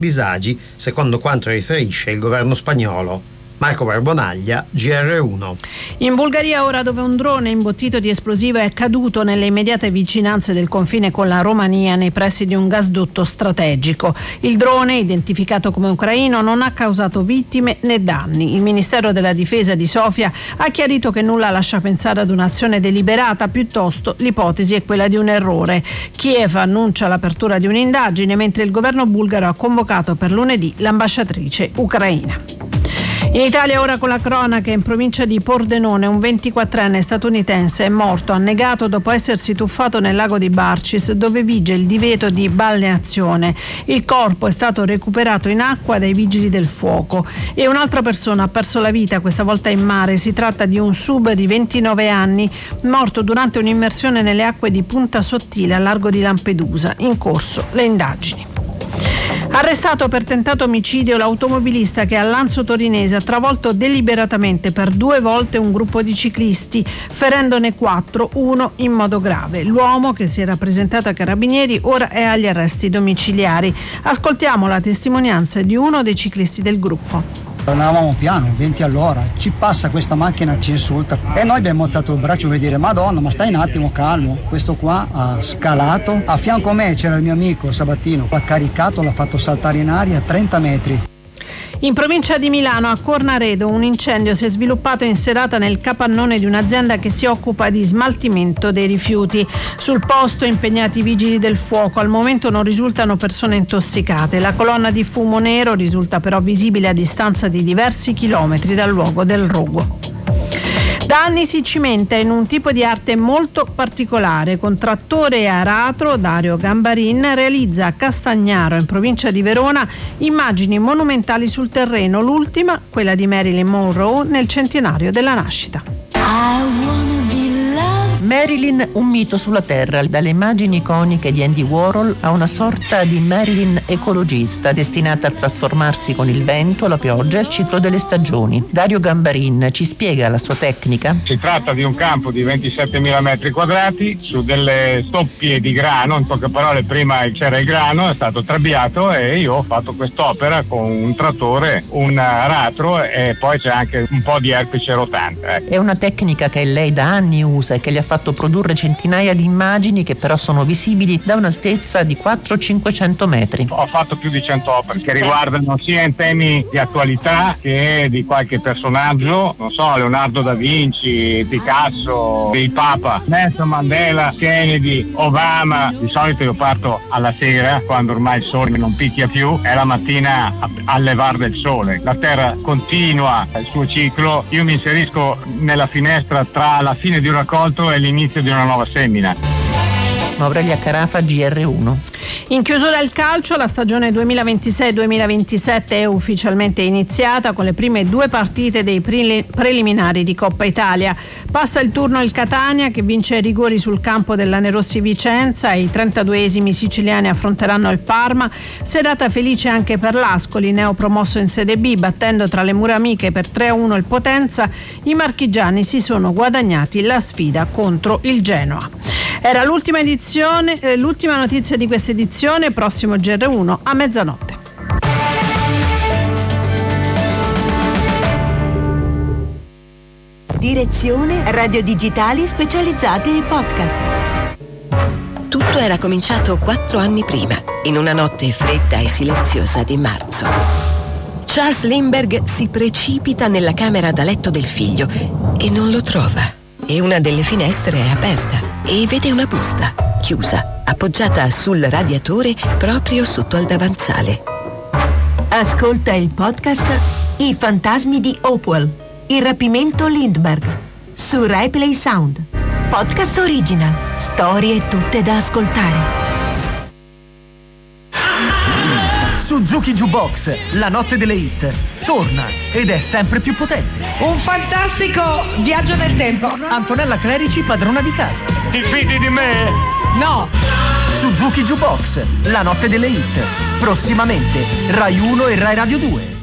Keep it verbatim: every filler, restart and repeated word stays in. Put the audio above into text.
disagi, secondo quanto riferisce il governo spagnolo. Marco Barbonaglia, G R uno. In Bulgaria ora, dove un drone imbottito di esplosivo è caduto nelle immediate vicinanze del confine con la Romania nei pressi di un gasdotto strategico. Il drone, identificato come ucraino, non ha causato vittime né danni. Il Ministero della Difesa di Sofia ha chiarito che nulla lascia pensare ad un'azione deliberata, piuttosto l'ipotesi è quella di un errore. Kiev annuncia l'apertura di un'indagine, mentre il governo bulgaro ha convocato per lunedì l'ambasciatrice ucraina. In Italia ora con la cronaca, in provincia di Pordenone un ventiquattrenne statunitense è morto annegato dopo essersi tuffato nel lago di Barcis, dove vige il divieto di balneazione. Il corpo è stato recuperato in acqua dai vigili del fuoco e un'altra persona ha perso la vita, questa volta in mare. Si tratta di un sub di ventinove anni morto durante un'immersione nelle acque di Punta Sottile al largo di Lampedusa. In corso le indagini. Arrestato per tentato omicidio l'automobilista che a Lanzo Torinese ha travolto deliberatamente per due volte un gruppo di ciclisti, ferendone quattro, uno in modo grave. L'uomo, che si era presentato ai carabinieri, ora è agli arresti domiciliari. Ascoltiamo la testimonianza di uno dei ciclisti del gruppo. Andavamo piano, venti all'ora, ci passa questa macchina, ci insulta e noi abbiamo alzato il braccio per dire: Madonna, ma stai un attimo calmo. Questo qua ha scalato, a fianco a me c'era il mio amico Sabattino, l'ha caricato, l'ha fatto saltare in aria a trenta metri. In provincia di Milano, a Cornaredo, un incendio si è sviluppato in serata nel capannone di un'azienda che si occupa di smaltimento dei rifiuti. Sul posto impegnati i vigili del fuoco. Al momento non risultano persone intossicate. La colonna di fumo nero risulta però visibile a distanza di diversi chilometri dal luogo del rogo. Da anni si cimenta in un tipo di arte molto particolare. Con trattore e aratro, Dario Gambarin realizza a Castagnaro, in provincia di Verona, immagini monumentali sul terreno. L'ultima, quella di Marilyn Monroe nel centenario della nascita. Marilyn, un mito sulla Terra, dalle immagini iconiche di Andy Warhol a una sorta di Marilyn ecologista destinata a trasformarsi con il vento, la pioggia e il ciclo delle stagioni. Dario Gambarin ci spiega la sua tecnica. Si tratta di un campo di ventisettemila metri quadrati su delle stoppie di grano, in poche parole prima c'era il grano, è stato trabbiato e io ho fatto quest'opera con un trattore, un aratro e poi c'è anche un po' di erpice rotante. Ecco. È una tecnica che lei da anni usa e che gli ha fatto produrre centinaia di immagini che però sono visibili da un'altezza di quattrocento cinquecento metri. Ho fatto più di cento opere che riguardano sia in temi di attualità che di qualche personaggio, non so, Leonardo da Vinci, Picasso, il Papa, Nelson Mandela, Kennedy, Obama. Di solito io parto alla sera, quando ormai il sole non picchia più, è la mattina al levar del sole. La Terra continua il suo ciclo, io mi inserisco nella finestra tra la fine di un raccolto e l'inizio di una nuova semina. Aurelia Carafa, G R uno. In chiusura il calcio, la stagione duemilaventisei duemilaventisette è ufficialmente iniziata con le prime due partite dei preliminari di Coppa Italia. Passa il turno il Catania, che vince ai rigori sul campo del Lanerossi Vicenza, e i trentaduesimi siciliani affronteranno il Parma. Serata felice anche per l'Ascoli, neopromosso in Serie B, battendo tra le mura amiche per tre a uno il Potenza. I marchigiani si sono guadagnati la sfida contro il Genoa. Era l'ultima edizione, eh, l'ultima notizia di questa edizione, prossimo G R uno a mezzanotte. Direzione Radio Digitali specializzate in podcast. Tutto era cominciato quattro anni prima, in una notte fredda e silenziosa di marzo. Charles Lindbergh si precipita nella camera da letto del figlio e non lo trova. E una delle finestre è aperta e vede una busta, chiusa, appoggiata sul radiatore proprio sotto al davanzale. Ascolta il podcast I fantasmi di Hopewell, il rapimento Lindbergh, su RaiPlay Sound. Podcast original, storie tutte da ascoltare. Suzuki Jukebox, la notte delle hit, torna ed è sempre più potente. Un fantastico viaggio nel tempo. Antonella Clerici, padrona di casa. Ti fidi di me? No. Suzuki Jukebox, la notte delle hit, prossimamente Rai uno e Rai Radio due.